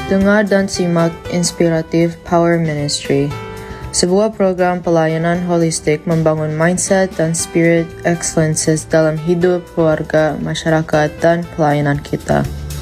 Dengar dan simak Inspiratif Power Ministry, sebuah program pelayanan holistik membangun mindset dan spirit excellences dalam hidup, keluarga, masyarakat, dan pelayanan kita.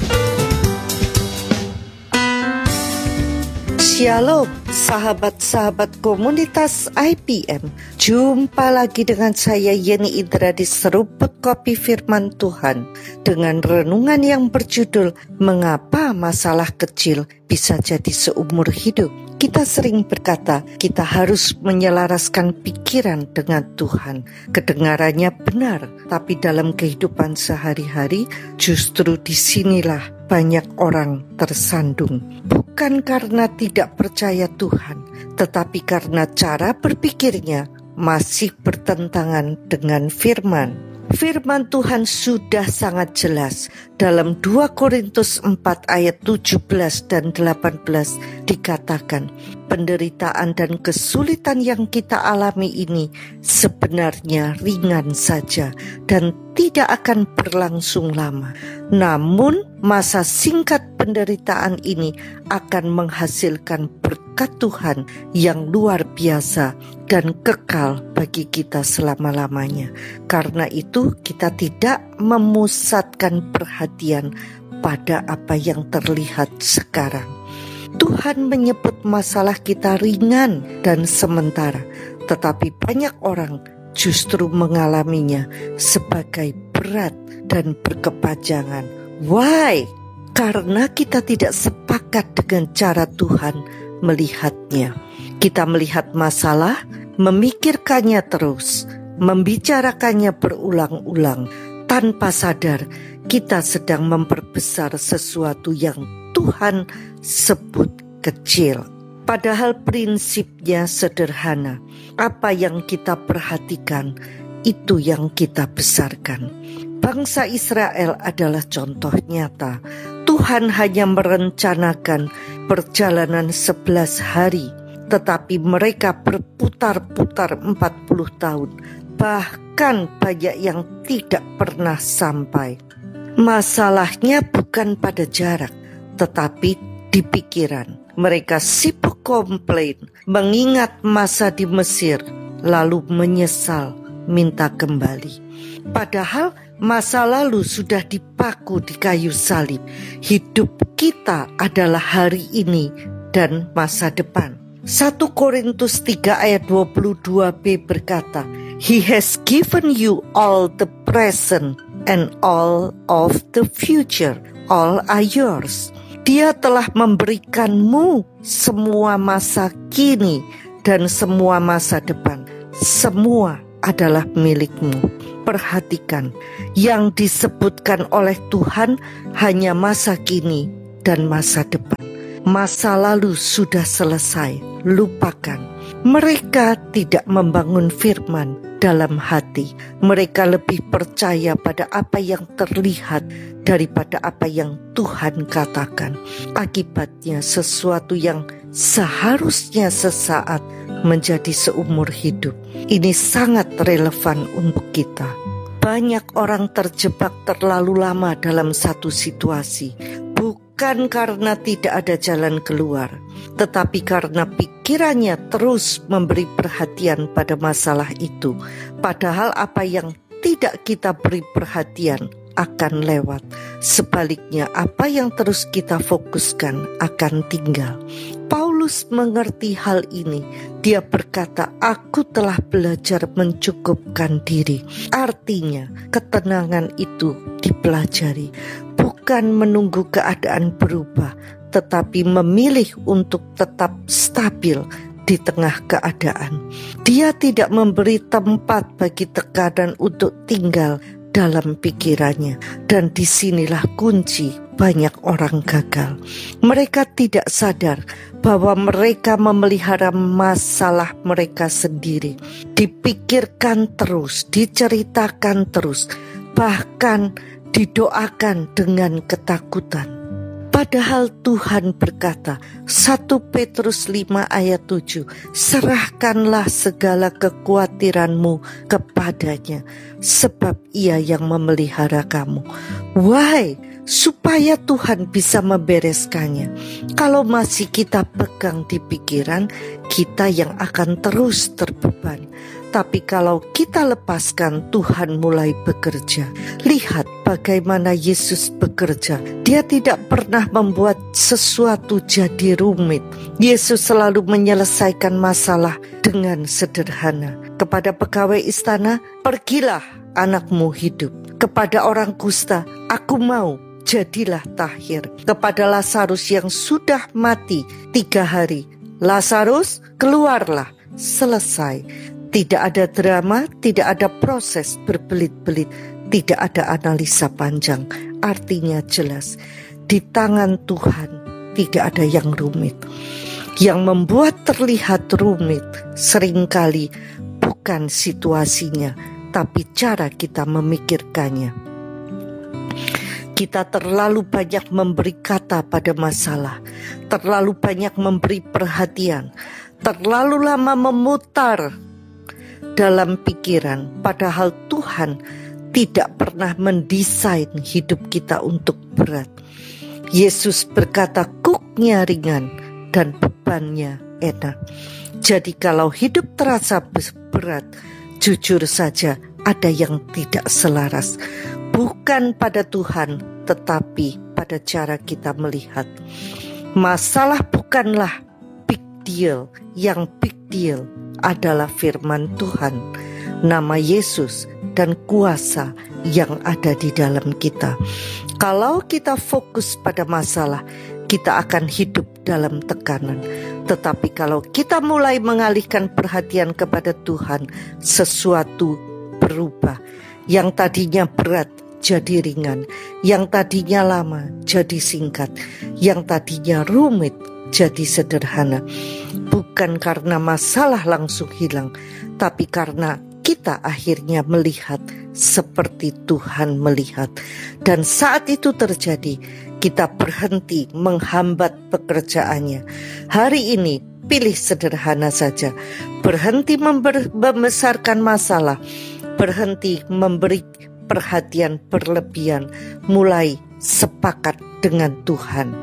Shalom, sahabat-sahabat komunitas IPM. Jumpa lagi dengan saya Yeni Indra di Seruput Kopi Firman Tuhan dengan renungan yang berjudul Mengapa Masalah Kecil Bisa Jadi Seumur Hidup. Kita sering berkata, kita harus menyelaraskan pikiran dengan Tuhan. Kedengarannya benar, tapi dalam kehidupan sehari-hari justru disinilah banyak orang tersandung. Bukan karena tidak percaya Tuhan, tetapi karena cara berpikirnya masih bertentangan dengan firman. Firman Tuhan sudah sangat jelas. Dalam 2 Korintus 4 ayat 17 dan 18 dikatakan, penderitaan dan kesulitan yang kita alami ini sebenarnya ringan saja dan tidak akan berlangsung lama. Namun masa singkat penderitaan ini akan menghasilkan berkat Tuhan yang luar biasa dan kekal bagi kita selama-lamanya. Karena itu kita tidak memusatkan perhatian pada apa yang terlihat sekarang. Tuhan menyebut masalah kita ringan dan sementara, tetapi banyak orang justru mengalaminya sebagai berat dan berkepanjangan. Why? Karena kita tidak sepakat dengan cara Tuhan melihatnya. Kita melihat masalah, memikirkannya terus, membicarakannya berulang-ulang, tanpa sadar kita sedang memperbesar sesuatu yang Tuhan sebut kecil. Padahal prinsipnya sederhana. Apa yang kita perhatikan, itu yang kita besarkan. Bangsa Israel adalah contoh nyata. Tuhan hanya merencanakan perjalanan 11 hari, tetapi mereka berputar-putar 40 tahun. Bahkan banyak yang tidak pernah sampai. Masalahnya bukan pada jarak, tetapi di pikiran. Mereka sibuk komplain, mengingat masa di Mesir, lalu menyesal, minta kembali. Padahal masa lalu sudah dipaku di kayu salib. Hidup kita adalah hari ini dan masa depan. 1 Korintus 3 ayat 22b berkata, He has given you all the present and all of the future. All are yours. Dia telah memberikanmu semua masa kini dan semua masa depan. Semua adalah milikmu. Perhatikan, yang disebutkan oleh Tuhan hanya masa kini dan masa depan. Masa lalu sudah selesai, lupakan. Mereka tidak membangun firman dalam hati. Mereka lebih percaya pada apa yang terlihat daripada apa yang Tuhan katakan. Akibatnya sesuatu yang seharusnya sesaat menjadi seumur hidup. Ini sangat relevan untuk kita. Banyak orang terjebak terlalu lama dalam satu situasi, bukan karena tidak ada jalan keluar, tetapi karena pikirannya terus memberi perhatian pada masalah itu. Padahal apa yang tidak kita beri perhatian akan lewat. Sebaliknya, apa yang terus kita fokuskan akan tinggal. Paulus mengerti hal ini. Dia berkata, aku telah belajar mencukupkan diri. Artinya, ketenangan itu dipelajari. Bukan menunggu keadaan berubah, tetapi memilih untuk tetap stabil di tengah keadaan. Dia tidak memberi tempat bagi tekanan untuk tinggal dalam pikirannya. Dan disinilah kunci banyak orang gagal. Mereka tidak sadar bahwa mereka memelihara masalah mereka sendiri. Dipikirkan terus, diceritakan terus, bahkan didoakan dengan ketakutan. Padahal Tuhan berkata, 1 Petrus 5 ayat 7, serahkanlah segala kekhawatiranmu kepadanya, sebab ia yang memelihara kamu. Why? Supaya Tuhan bisa membereskannya. Kalau masih kita pegang di pikiran, kita yang akan terus terbeban. Tapi kalau kita lepaskan, Tuhan mulai bekerja. Lihat bagaimana Yesus bekerja. Dia tidak pernah membuat sesuatu jadi rumit. Yesus selalu menyelesaikan masalah dengan sederhana. Kepada pegawai istana, pergilah, anakmu hidup. Kepada orang kusta, aku mau, jadilah tahir. Kepada Lazarus yang sudah mati 3 hari, Lazarus, keluarlah. Selesai. Tidak ada drama, tidak ada proses berbelit-belit, tidak ada analisa panjang. Artinya jelas, di tangan Tuhan tidak ada yang rumit. Yang membuat terlihat rumit seringkali bukan situasinya, tapi cara kita memikirkannya. Kita terlalu banyak memberi kata pada masalah, terlalu banyak memberi perhatian, terlalu lama memutar dalam pikiran, padahal Tuhan tidak pernah mendesain hidup kita untuk berat. Yesus berkata, kuknya ringan dan bebannya enak. Jadi kalau hidup terasa berat, jujur saja ada yang tidak selaras. Bukan pada Tuhan, tetapi pada cara kita melihat. Masalah bukanlah big deal, yang big deal adalah firman Tuhan, nama Yesus, dan kuasa yang ada di dalam kita. Kalau kita fokus pada masalah, kita akan hidup dalam tekanan. Tetapi kalau kita mulai mengalihkan perhatian kepada Tuhan, sesuatu berubah. Yang tadinya berat jadi ringan, yang tadinya lama jadi singkat, yang tadinya rumit jadi sederhana. Bukan karena masalah langsung hilang, tapi karena kita akhirnya melihat seperti Tuhan melihat. Dan saat itu terjadi, kita berhenti menghambat pekerjaannya. Hari ini pilih sederhana saja, berhenti membesarkan masalah, berhenti memberi perhatian berlebihan, mulai sepakat dengan Tuhan.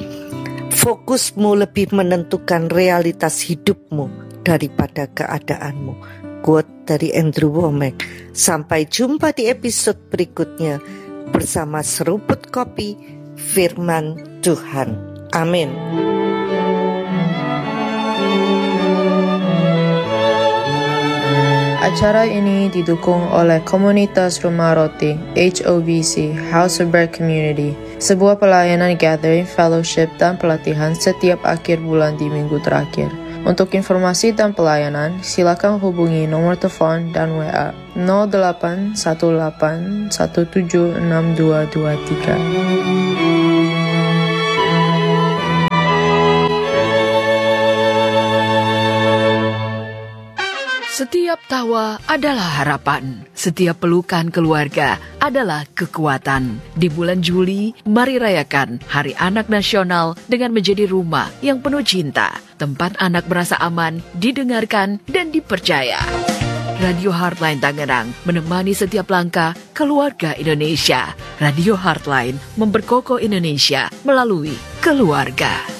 Fokusmu lebih menentukan realitas hidupmu daripada keadaanmu. Quote dari Andrew Wommack. Sampai jumpa di episode berikutnya bersama Seruput Kopi Firman Tuhan. Amin. Acara ini didukung oleh komunitas Rumah Roti, HOBC, House of Bread Community, sebuah pelayanan gathering, fellowship, dan pelatihan setiap akhir bulan di minggu terakhir. Untuk informasi dan pelayanan, silakan hubungi nomor telepon dan WA 0818176223. Setiap tawa adalah harapan, setiap pelukan keluarga adalah kekuatan. Di bulan Juli, mari rayakan Hari Anak Nasional dengan menjadi rumah yang penuh cinta, tempat anak merasa aman, didengarkan, dan dipercaya. Radio Heartline Tangerang menemani setiap langkah keluarga Indonesia. Radio Heartline memperkokoh Indonesia melalui keluarga.